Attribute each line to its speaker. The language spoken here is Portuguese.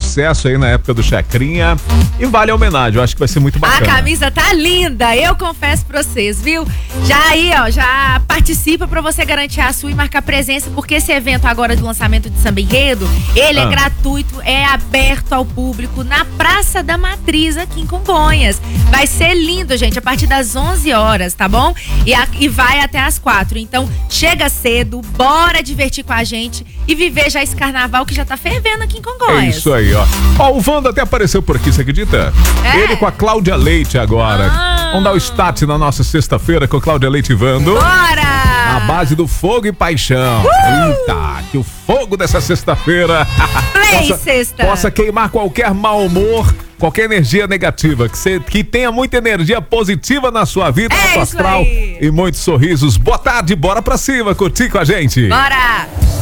Speaker 1: sucesso aí na época do Chacrinha. E vale a homenagem, eu acho que vai ser muito bacana.
Speaker 2: A camisa tá linda, eu confesso pra vocês, viu? Já aí, ó, já participa pra você garantir a sua e marcar presença, porque esse evento agora do lançamento de Samba Enredo, ele é gratuito, é aberto ao público na Praça da Matriz aqui em Congonhas. Vai ser lindo, gente, a partir das 11 horas, tá bom? E vai até as 4. Então, chega cedo, bora divertir com a gente e viver já esse carnaval que já tá fervendo aqui em Congonhas.
Speaker 1: É isso aí, ó. Ó, o Wanda até apareceu por aqui, você acredita? Ele com a Cláudia Leite agora. Vamos dar o start na nossa sexta-feira com a Cláudia Leite e Vando.
Speaker 2: Bora!
Speaker 1: A base do fogo e paixão. Eita, que o fogo dessa sexta-feira possa queimar qualquer mau humor, qualquer energia negativa, que tenha muita energia positiva na sua vida, no seu astral e muitos sorrisos. Boa tarde, bora pra cima, curtir com a gente.
Speaker 2: Bora!